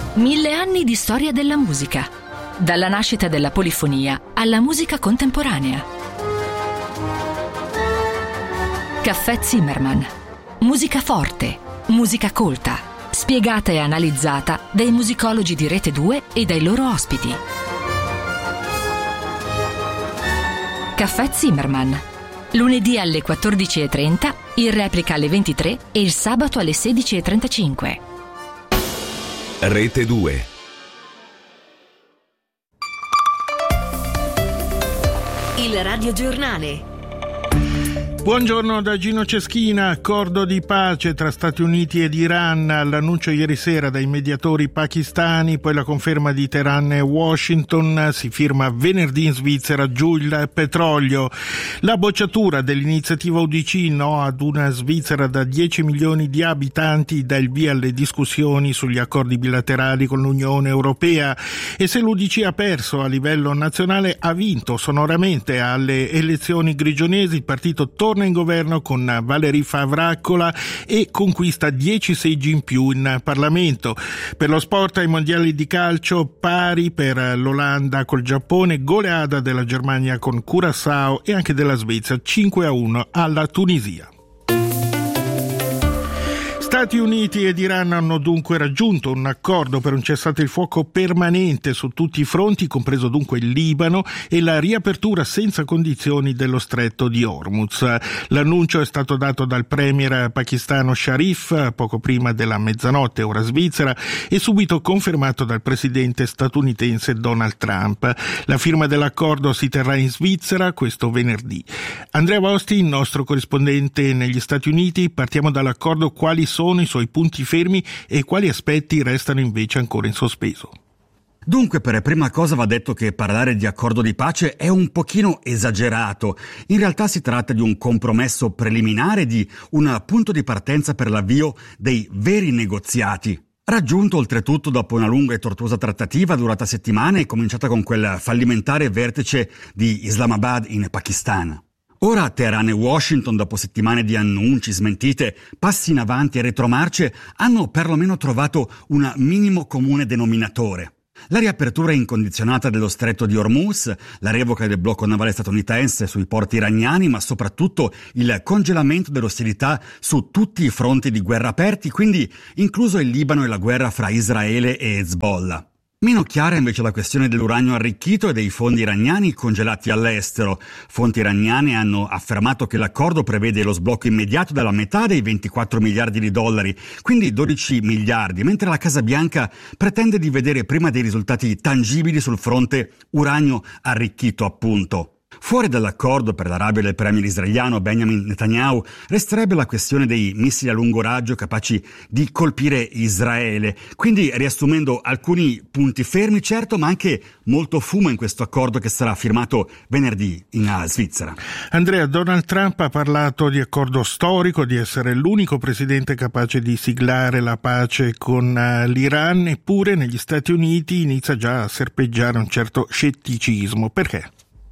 1000 anni di storia della musica, dalla nascita della polifonia alla musica contemporanea. Caffè Zimmermann. Musica forte, musica colta, spiegata e analizzata dai musicologi di Rete 2 e dai loro ospiti. Caffè Zimmermann. Lunedì alle 14:30, in replica alle 23 e il sabato alle 16:35. Rete 2. Il radiogiornale. Buongiorno da Gino Ceschina. Accordo di pace tra Stati Uniti ed Iran, l'annuncio ieri sera dai mediatori pakistani, poi la conferma di Teheran e Washington, si firma venerdì in Svizzera, giù il petrolio. La bocciatura dell'iniziativa UDC no ad una Svizzera da 10 milioni di abitanti dà il via alle discussioni sugli accordi bilaterali con l'Unione Europea, e se l'UDC ha perso a livello nazionale, ha vinto sonoramente alle elezioni grigionesi. Il partito torna in governo con Valérie Favraccola e conquista 10 seggi in più in Parlamento. Per lo sport, ai mondiali di calcio, pari per l'Olanda col Giappone, goleada della Germania con Curaçao e anche della Svezia 5-1 alla Tunisia. Stati Uniti ed Iran hanno dunque raggiunto un accordo per un cessate il fuoco permanente su tutti i fronti, compreso dunque il Libano, e la riapertura senza condizioni dello stretto di Hormuz. L'annuncio è stato dato dal premier pakistano Sharif poco prima della mezzanotte ora svizzera e subito confermato dal presidente statunitense Donald Trump. La firma dell'accordo si terrà in Svizzera questo venerdì. Andrea Vosti, il nostro corrispondente negli Stati Uniti. Partiamo dall'accordo. Quali sono i suoi punti fermi e quali aspetti restano invece ancora in sospeso? Dunque, per prima cosa va detto che parlare di accordo di pace è un pochino esagerato. In realtà si tratta di un compromesso preliminare, di un punto di partenza per l'avvio dei veri negoziati. Raggiunto oltretutto dopo una lunga e tortuosa trattativa durata settimane, cominciata con quel fallimentare vertice di Islamabad in Pakistan. Ora Teheran e Washington, dopo settimane di annunci, smentite, passi in avanti e retromarce, hanno perlomeno trovato un minimo comune denominatore. La riapertura incondizionata dello stretto di Hormuz, la revoca del blocco navale statunitense sui porti iraniani, ma soprattutto il congelamento delle ostilità su tutti i fronti di guerra aperti, quindi incluso il Libano e la guerra fra Israele e Hezbollah. Meno chiara invece la questione dell'uranio arricchito e dei fondi iraniani congelati all'estero. Fonti iraniane hanno affermato che l'accordo prevede lo sblocco immediato della metà dei 24 miliardi di dollari, quindi 12 miliardi, mentre la Casa Bianca pretende di vedere prima dei risultati tangibili sul fronte uranio arricchito, appunto. Fuori dall'accordo per l'Arabia del premier israeliano Benjamin Netanyahu resterebbe la questione dei missili a lungo raggio capaci di colpire Israele. Quindi, riassumendo, alcuni punti fermi, certo, ma anche molto fumo in questo accordo che sarà firmato venerdì in Svizzera. Andrea, Donald Trump ha parlato di accordo storico, di essere l'unico presidente capace di siglare la pace con l'Iran, eppure negli Stati Uniti inizia già a serpeggiare un certo scetticismo. Perché?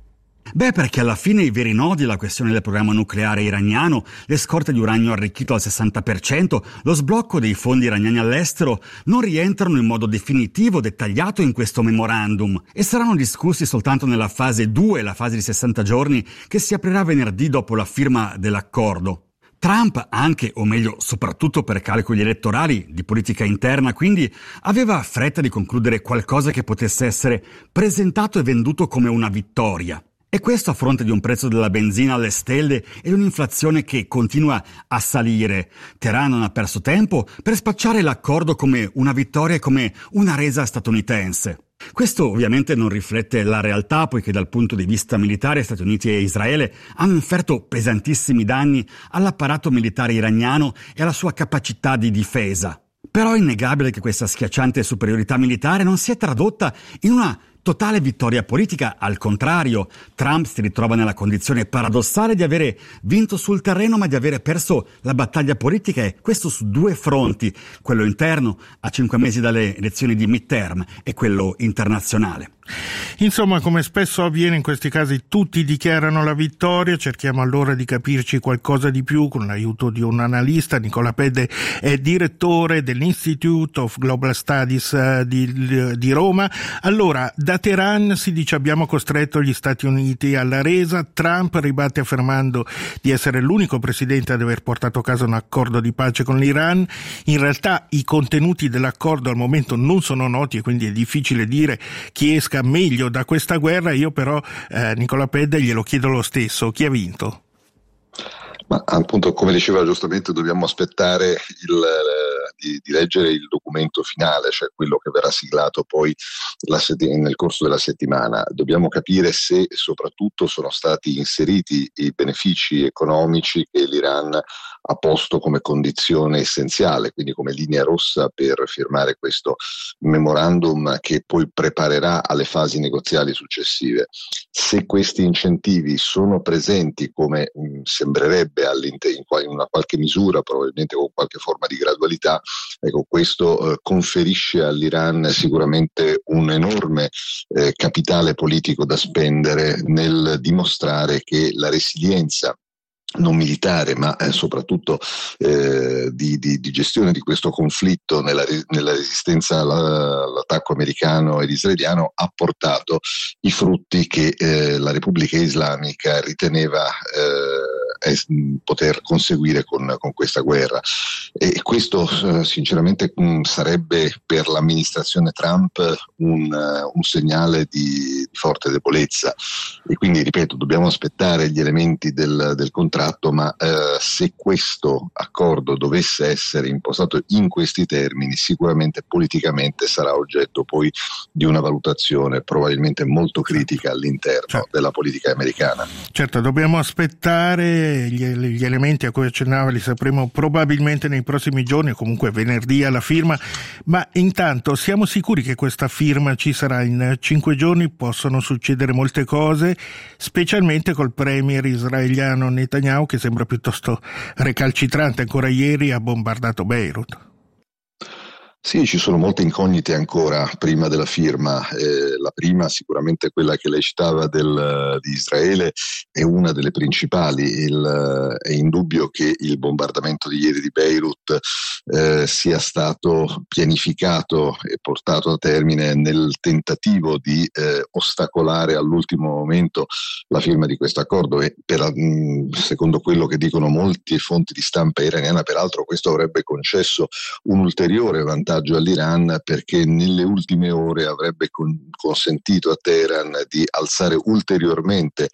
Beh, perché alla fine i veri nodi, la questione del programma nucleare iraniano, le scorte di uranio arricchito al 60%, lo sblocco dei fondi iraniani all'estero, non rientrano in modo definitivo, dettagliato in questo memorandum e saranno discussi soltanto nella fase 2, la fase di 60 giorni, che si aprirà venerdì dopo la firma dell'accordo. Trump, anche o meglio soprattutto per calcoli elettorali di politica interna, quindi aveva fretta di concludere qualcosa che potesse essere presentato e venduto come una vittoria. E questo a fronte di un prezzo della benzina alle stelle e un'inflazione che continua a salire. Teheran non ha perso tempo per spacciare l'accordo come una vittoria e come una resa statunitense. Questo ovviamente non riflette la realtà, poiché dal punto di vista militare Stati Uniti e Israele hanno inferto pesantissimi danni all'apparato militare iraniano e alla sua capacità di difesa. Però è innegabile che questa schiacciante superiorità militare non si è tradotta in una totale vittoria politica. Al contrario, Trump si ritrova nella condizione paradossale di avere vinto sul terreno ma di avere perso la battaglia politica, e questo su due fronti, quello interno a 5 mesi dalle elezioni di midterm e quello internazionale. Insomma, come spesso avviene in questi casi, tutti dichiarano la vittoria. Cerchiamo allora di capirci qualcosa di più con l'aiuto di un analista. Nicola Pedde è direttore dell'Institute of Global Studies di Roma. Allora, da Teheran si dice abbiamo costretto gli Stati Uniti alla resa. Trump ribatte affermando di essere l'unico presidente ad aver portato a casa un accordo di pace con l'Iran. In realtà i contenuti dell'accordo al momento non sono noti e quindi è difficile dire chi esca meglio da questa guerra. Io però, Nicola Pedde, glielo chiedo lo stesso: chi ha vinto? Ma appunto, come diceva giustamente, dobbiamo aspettare di leggere il documento finale, cioè quello che verrà siglato poi nel corso della settimana. Dobbiamo capire se soprattutto sono stati inseriti i benefici economici che l'Iran ha posto come condizione essenziale, quindi come linea rossa per firmare questo memorandum che poi preparerà alle fasi negoziali successive. Se questi incentivi sono presenti, come sembrerebbe in una qualche misura, probabilmente con qualche forma di gradualità, ecco, questo conferisce all'Iran sicuramente un enorme capitale politico da spendere nel dimostrare che la resilienza non militare, ma soprattutto di gestione di questo conflitto nella resistenza all'attacco americano ed israeliano ha portato i frutti che la Repubblica Islamica riteneva poter conseguire con questa guerra. E questo sinceramente sarebbe per l'amministrazione Trump un segnale di forte debolezza, e quindi ripeto, dobbiamo aspettare gli elementi del contratto, ma se questo accordo dovesse essere impostato in questi termini, sicuramente politicamente sarà oggetto poi di una valutazione probabilmente molto critica all'interno della politica americana. Certo, dobbiamo aspettare. Gli elementi a cui accennava li sapremo probabilmente nei prossimi giorni, o comunque venerdì alla firma, ma intanto siamo sicuri che questa firma ci sarà in 5 giorni? Possono succedere molte cose, specialmente col premier israeliano Netanyahu, che sembra piuttosto recalcitrante. Ancora ieri ha bombardato Beirut. Sì, ci sono molte incognite ancora prima della firma. La prima, sicuramente quella che lei citava di Israele, è una delle principali. È indubbio che il bombardamento di ieri di Beirut sia stato pianificato e portato a termine nel tentativo di ostacolare all'ultimo momento la firma di questo accordo, e secondo quello che dicono molte fonti di stampa iraniana, peraltro questo avrebbe concesso un ulteriore vantaggio all'Iran, perché nelle ultime ore avrebbe consentito a Teheran di alzare ulteriormente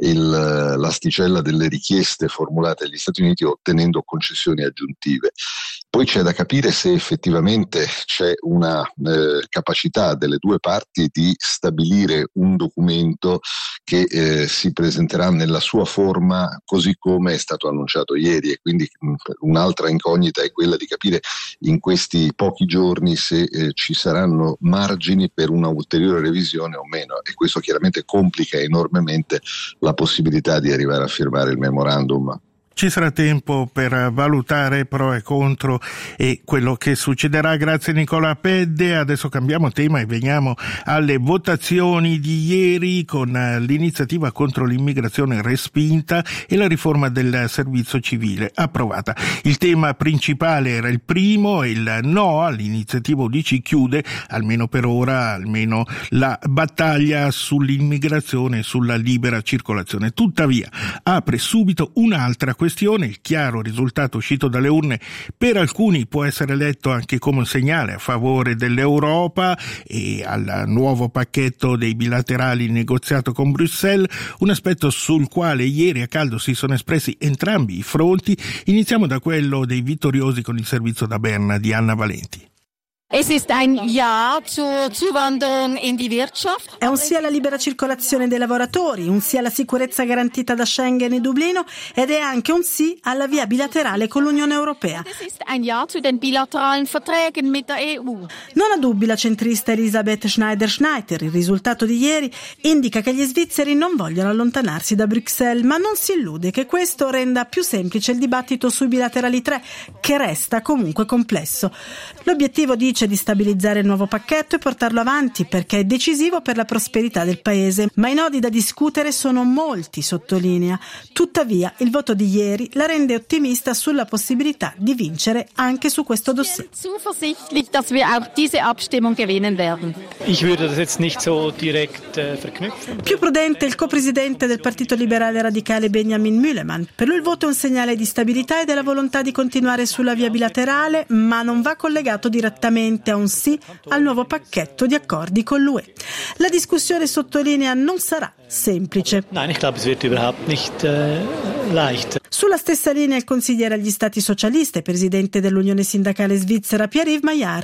l'asticella delle richieste formulate agli Stati Uniti, ottenendo concessioni aggiuntive. Poi c'è da capire se effettivamente c'è una capacità delle due parti di stabilire un documento che si presenterà nella sua forma così come è stato annunciato ieri, e quindi un'altra incognita è quella di capire in questi pochi giorni se ci saranno margini per una ulteriore revisione o meno, e questo chiaramente complica enormemente la possibilità di arrivare a firmare il memorandum. Ci sarà tempo per valutare pro e contro e quello che succederà. Grazie Nicola Pedde. Adesso cambiamo tema e veniamo alle votazioni di ieri, con l'iniziativa contro l'immigrazione respinta e la riforma del servizio civile approvata. Il tema principale era il primo, il no all'iniziativa UDC chiude, almeno per ora, almeno la battaglia sull'immigrazione e sulla libera circolazione. Tuttavia apre subito un'altra questione. Il chiaro risultato uscito dalle urne per alcuni può essere letto anche come un segnale a favore dell'Europa e al nuovo pacchetto dei bilaterali negoziato con Bruxelles, un aspetto sul quale ieri a caldo si sono espressi entrambi i fronti. Iniziamo da quello dei vittoriosi con il servizio da Berna di Anna Valenti. Es ist ein Ja zur Zuwanderung in die Wirtschaft. È un sì alla libera circolazione dei lavoratori, un sì alla sicurezza garantita da Schengen e Dublino, ed è anche un sì alla via bilaterale con l'Unione Europea. Es ist ein Ja zu den bilateralen Verträgen mit der EU. Non ha dubbi la centrista Elisabeth Schneider-Schneider. Il risultato di ieri indica che gli svizzeri non vogliono allontanarsi da Bruxelles, ma non si illude che questo renda più semplice il dibattito sui bilaterali 3, che resta comunque complesso. L'obiettivo, dice, dice di stabilizzare il nuovo pacchetto e portarlo avanti perché è decisivo per la prosperità del paese. Ma i nodi da discutere sono molti, sottolinea. Tuttavia, il voto di ieri la rende ottimista sulla possibilità di vincere anche su questo dossier. Zuversichtlich, dass wir auch diese Abstimmung gewinnen werden. Ich würde das jetzt nicht so direkt verknüpfen. Più prudente il copresidente del Partito Liberale Radicale Benjamin Mühlemann. Per lui il voto è un segnale di stabilità e della volontà di continuare sulla via bilaterale, ma non va collegato direttamente a un sì al nuovo pacchetto di accordi con l'UE. La discussione, sottolinea, non sarà semplice. Nein, ich glaube, es wird überhaupt nicht leicht. Sulla stessa linea il consigliere agli Stati socialisti e presidente dell'Unione Sindacale Svizzera Pierre-Yves Maillard.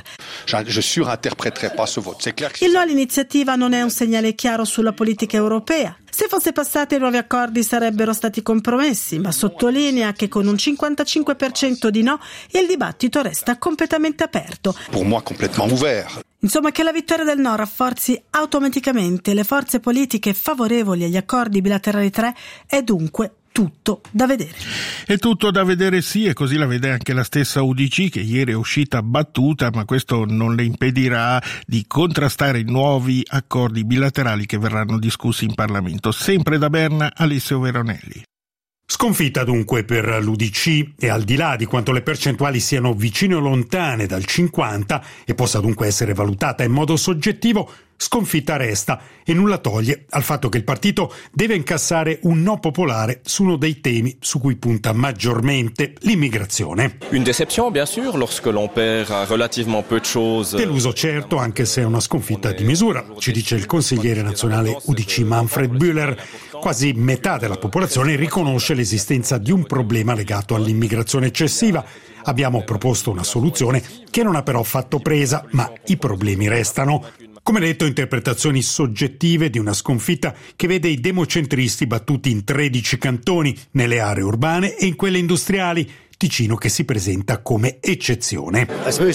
Il no all'iniziativa non è un segnale chiaro sulla politica europea. Se fosse passata i nuovi accordi sarebbero stati compromessi, ma sottolinea che con un 55% di no il dibattito resta completamente aperto. Insomma, che la vittoria del no rafforzi automaticamente le forze politiche favorevoli agli accordi bilaterali 3 è dunque tutto da vedere. È tutto da vedere, sì, e così la vede anche la stessa UDC, che ieri è uscita battuta, ma questo non le impedirà di contrastare i nuovi accordi bilaterali che verranno discussi in Parlamento. Sempre da Berna, Alessio Veronelli. Sconfitta dunque per l'UDC e al di là di quanto le percentuali siano vicine o lontane dal 50 e possa dunque essere valutata in modo soggettivo, sconfitta resta e nulla toglie al fatto che il partito deve incassare un no popolare su uno dei temi su cui punta maggiormente, l'immigrazione. Une déception bien sûr lorsque l'on perd relativement peu de choses. Deluso certo, anche se è una sconfitta di misura, ci dice il consigliere nazionale UDC Manfred Bühler. Quasi metà della popolazione riconosce l'esistenza di un problema legato all'immigrazione eccessiva. Abbiamo proposto una soluzione che non ha però fatto presa, ma i problemi restano. Come detto, interpretazioni soggettive di una sconfitta che vede i democentristi battuti in 13 cantoni, nelle aree urbane e in quelle industriali. Ticino che si presenta come eccezione.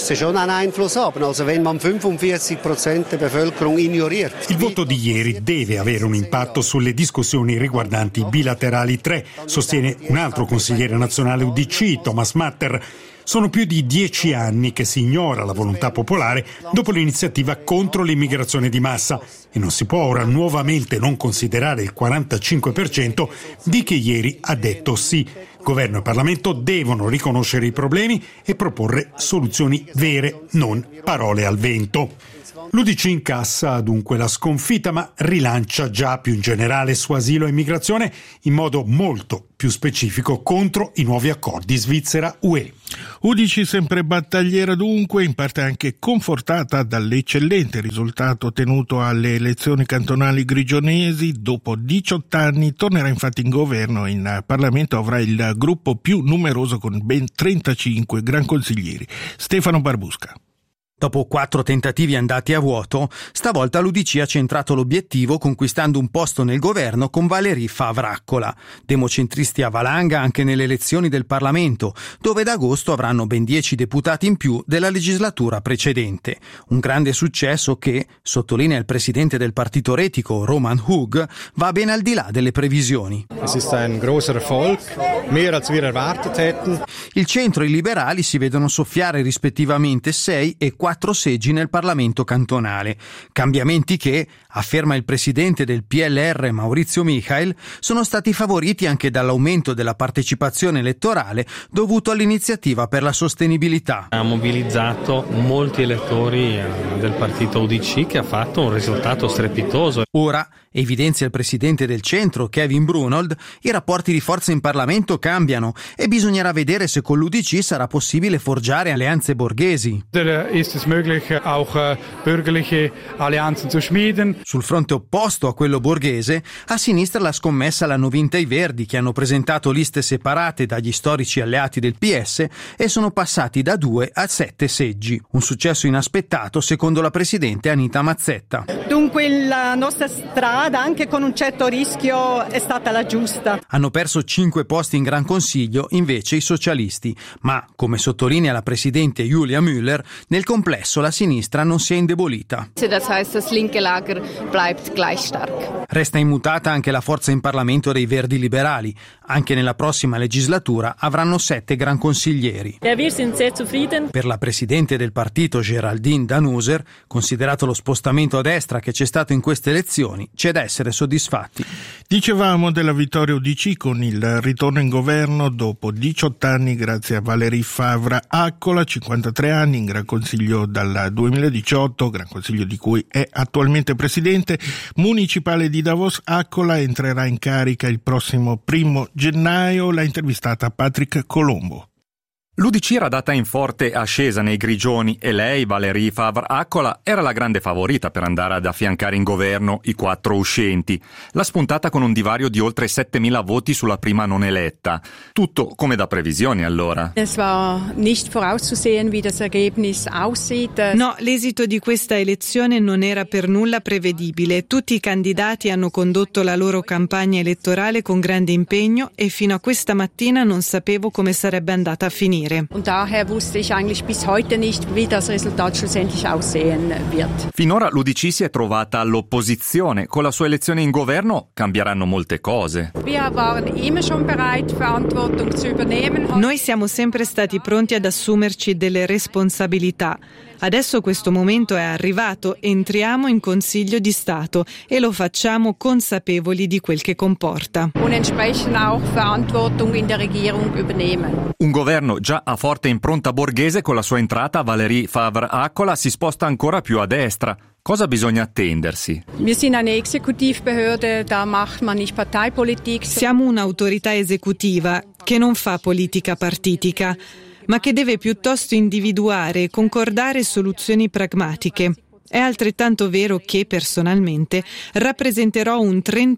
Il voto di ieri deve avere un impatto sulle discussioni riguardanti i bilaterali 3, sostiene un altro consigliere nazionale UDC, Thomas Matter. Sono più di 10 anni che si ignora la volontà popolare dopo l'iniziativa contro l'immigrazione di massa e non si può ora nuovamente non considerare il 45% di chi ieri ha detto sì. Governo e Parlamento devono riconoscere i problemi e proporre soluzioni vere, non parole al vento. L'UDC incassa dunque la sconfitta, ma rilancia già più in generale su asilo e immigrazione in modo molto più specifico contro i nuovi accordi Svizzera-UE. UDC sempre battagliera dunque, in parte anche confortata dall'eccellente risultato ottenuto alle elezioni cantonali grigionesi. Dopo 18 anni tornerà infatti in governo e in Parlamento avrà il gruppo più numeroso con ben 35 gran consiglieri. Stefano Barbusca. Dopo 4 tentativi andati a vuoto, stavolta l'UDC ha centrato l'obiettivo conquistando un posto nel governo con Valérie Favraccola. Democentristi a valanga anche nelle elezioni del Parlamento, dove da agosto avranno ben 10 deputati in più della legislatura precedente. Un grande successo che, sottolinea il presidente del partito retico Roman Hug, va ben al di là delle previsioni. Il centro e i liberali si vedono soffiare rispettivamente 6 e 4 seggi nel Parlamento cantonale. Cambiamenti che, afferma il presidente del PLR Maurizio Michael, sono stati favoriti anche dall'aumento della partecipazione elettorale dovuto all'iniziativa per la sostenibilità. Ha mobilizzato molti elettori del partito UDC che ha fatto un risultato strepitoso. Ora, evidenzia il presidente del centro Kevin Brunold, i rapporti di forza in Parlamento cambiano e bisognerà vedere se con l'UDC sarà possibile forgiare alleanze borghesi. Sul fronte opposto a quello borghese, a sinistra la scommessa l'hanno vinta i Verdi, che hanno presentato liste separate dagli storici alleati del PS e sono passati da 2 a 7 seggi. Un successo inaspettato secondo la presidente Anita Mazzetta. Dunque la nostra strada, anche con un certo rischio, è stata la giusta. Hanno perso 5 posti in Gran Consiglio invece i socialisti, ma, come sottolinea la presidente Julia Müller, nel complesso la sinistra non si è indebolita. Das heißt, das linke Lager bleibt gleich stark. Resta immutata anche la forza in Parlamento dei Verdi Liberali. Anche nella prossima legislatura avranno 7 gran consiglieri. Wir sind sehr zufrieden. Per la presidente del partito Geraldine Danuser, considerato lo spostamento a destra che c'è stato in queste elezioni, c'è da essere soddisfatti. Dicevamo della vittoria UDC con il ritorno in governo dopo 18 anni grazie a Valérie Favre-Accola, 53 anni in Gran Consiglio dal 2018, Gran Consiglio di cui è attualmente presidente. Municipale di Davos, Accola entrerà in carica il prossimo 1 gennaio. L'ha intervistata Patrick Colombo. L'UDC era data in forte ascesa nei grigioni e lei, Valérie Favre-Accola, era la grande favorita per andare ad affiancare in governo i 4 uscenti. L'ha spuntata con un divario di oltre 7.000 voti sulla prima non eletta. Tutto come da previsioni allora. Es war nicht vorauszusehen, wie das Ergebnis aussieht. No, l'esito di questa elezione non era per nulla prevedibile. Tutti i candidati hanno condotto la loro campagna elettorale con grande impegno e fino a questa mattina non sapevo come sarebbe andata a finire. Und daher wusste ich eigentlich bis heute nicht, wie das Resultat schlussendlich aussehen wird. Finora l'UDC si è trovata all'opposizione. Con la sua elezione in governo cambieranno molte cose. Wir waren immer schon bereit, Verantwortung zu übernehmen. Noi siamo sempre stati pronti ad assumerci delle responsabilità. Adesso questo momento è arrivato, entriamo in Consiglio di Stato e lo facciamo consapevoli di quel che comporta. Und entsprechend auch Verantwortung in der Regierung übernehmen. Un governo già a forte impronta borghese, con la sua entrata Valérie Favre-Accola si sposta ancora più a destra. Cosa bisogna attendersi? Wir sind eine Exekutivbehörde, da macht man nicht Parteipolitik. Siamo un'autorità esecutiva che non fa politica partitica, ma che deve piuttosto individuare e concordare soluzioni pragmatiche. È altrettanto vero che, personalmente, rappresenterò un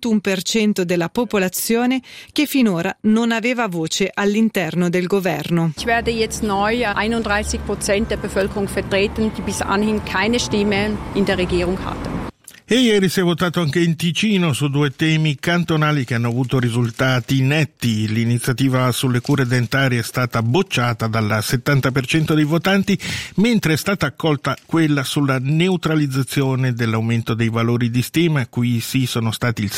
31% della popolazione che finora non aveva voce all'interno del governo. Ich werde jetzt neu 31% der Bevölkerung vertreten, die bis anhin keine Stimme in der Regierung hatte. E ieri si è votato anche in Ticino su 2 temi cantonali che hanno avuto risultati netti. L'iniziativa sulle cure dentarie è stata bocciata dal 70% dei votanti, mentre è stata accolta quella sulla neutralizzazione dell'aumento dei valori di stima. Qui sì, sono stati il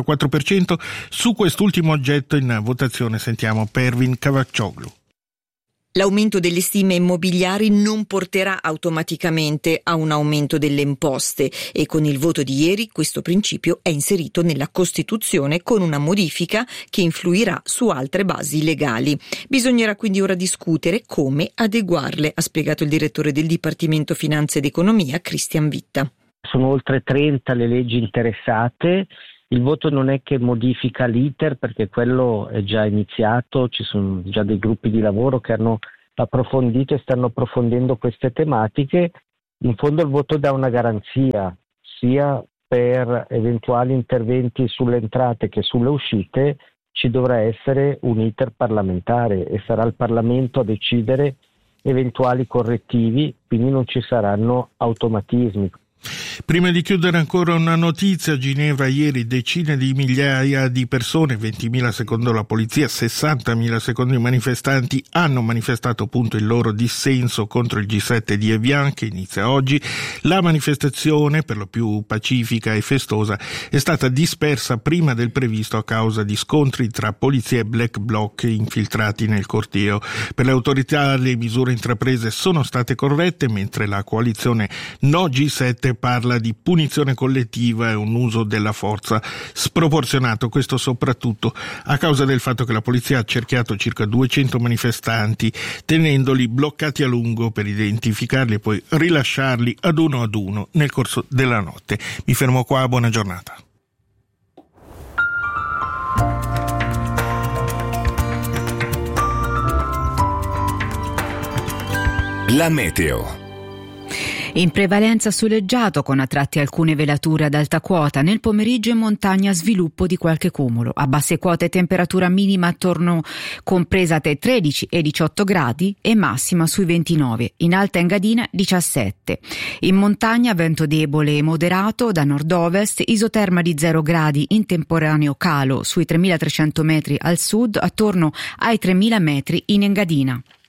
74%. Su quest'ultimo oggetto in votazione sentiamo Pervin Cavaccioglu. L'aumento delle stime immobiliari non porterà automaticamente a un aumento delle imposte e con il voto di ieri questo principio è inserito nella Costituzione con una modifica che influirà su altre basi legali. Bisognerà quindi ora discutere come adeguarle, ha spiegato il direttore del Dipartimento Finanze ed Economia, Christian Witta. Sono oltre 30 le leggi interessate. Il voto non è che modifica l'iter, perché quello è già iniziato, ci sono già dei gruppi di lavoro che hanno approfondito e stanno approfondendo queste tematiche. In fondo il voto dà una garanzia sia per eventuali interventi sulle entrate che sulle uscite. Ci dovrà essere un iter parlamentare e sarà il Parlamento a decidere eventuali correttivi, quindi non ci saranno automatismi. Prima di chiudere ancora una notizia: a Ginevra ieri decine di migliaia di persone, 20.000 secondo la polizia, 60.000 secondo i manifestanti, hanno manifestato appunto il loro dissenso contro il G7 di Evian che inizia oggi. La manifestazione, per lo più pacifica e festosa, è stata dispersa prima del previsto a causa di scontri tra polizia e black bloc infiltrati nel corteo. Per le autorità le misure intraprese sono state corrette, mentre la coalizione No G7 parla di punizione collettiva e un uso della forza sproporzionato, questo soprattutto a causa del fatto che la polizia ha cerchiato circa 200 manifestanti, tenendoli bloccati a lungo per identificarli e poi rilasciarli ad uno nel corso della notte. Mi fermo qua, buona giornata. La meteo. In prevalenza soleggiato, con a tratti alcune velature ad alta quota. Nel pomeriggio in montagna sviluppo di qualche cumulo. A basse quote temperatura minima attorno compresa tra i 13 e i 18 gradi e massima sui 29. In alta Engadina 17. In montagna vento debole e moderato da nord-ovest, isoterma di 0 gradi in temporaneo calo sui 3.300 metri al sud, attorno ai 3.000 metri in Engadina.